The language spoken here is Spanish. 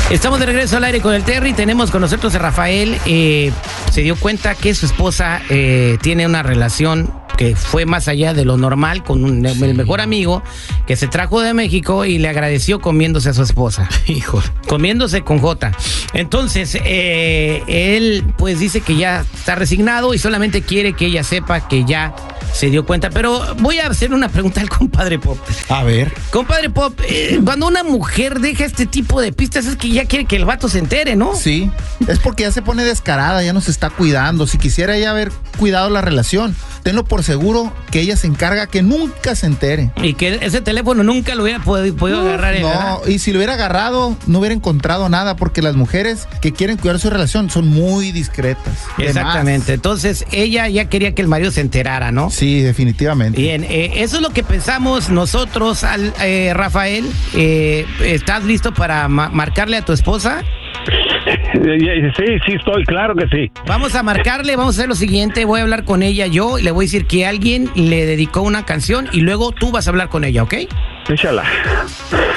Estamos de regreso al aire con el Terry. Tenemos con nosotros a Rafael. Se dio cuenta que su esposa tiene una relación que fue más allá de lo normal con el mejor amigo que se trajo de México y le agradeció comiéndose a su esposa. Hijo. Comiéndose con J. Entonces, él pues dice que ya está resignado y solamente quiere que ella sepa que ya se dio cuenta. Pero voy a hacer una pregunta al compadre Pop. A ver. Compadre Pop, cuando una mujer deja este tipo de pistas es que ya quiere que el vato se entere, ¿no? Sí, es porque ya se pone descarada, ya no se está cuidando. Si quisiera ella haber cuidado la relación, tenlo por seguro que ella se encarga que nunca se entere. Y que ese teléfono nunca lo hubiera podido agarrar él, ¿verdad? No, y si lo hubiera agarrado, no hubiera encontrado nada, porque las mujeres que quieren cuidar su relación son muy discretas. Exactamente. Entonces, ella ya quería que el marido se enterara, ¿no? Sí, definitivamente. Bien, eso es lo que pensamos nosotros, Rafael. ¿Estás listo para marcarle a tu esposa? Sí, estoy, claro que sí. Vamos a marcarle, vamos a hacer lo siguiente, voy a hablar con ella yo, le voy a decir que alguien le dedicó una canción y luego tú vas a hablar con ella, ¿ok? Échala.